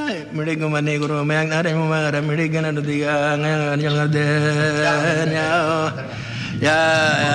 Midig mani guru mayang nare mumara midig na diga ngang yang ada ya